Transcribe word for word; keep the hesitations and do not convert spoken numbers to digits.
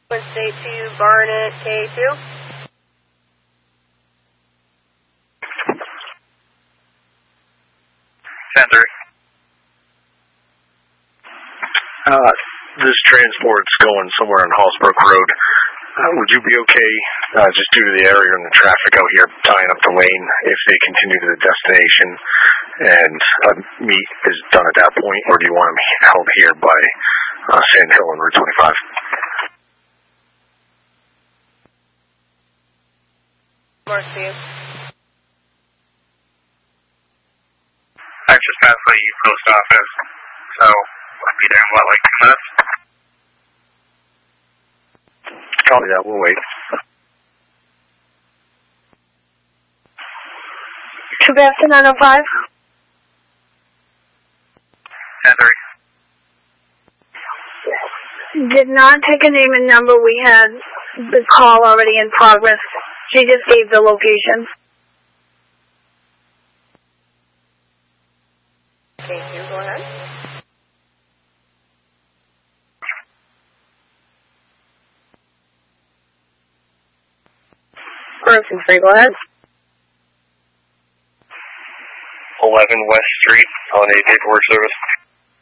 State two, Barnett, K two. Center. Uh, this transport's going somewhere on Hallsbrook Road. Uh, would you be okay, uh, just due to the area and the traffic out here, tying up the lane if they continue to the destination and uh, meet is done at that point, or do you want them held here by uh, Sand Hill and Route twenty-five? Marcia. I just passed by you post office, so I'll be there in what, like ten minutes? Copy that, we'll wait. Sebastian nine oh five. ten three. Did not take a name and number. We had the call already in progress. She just gave the location. Thank you. Go ahead. Person three, go ahead. eleven West Street, Holiday Paperwork Service.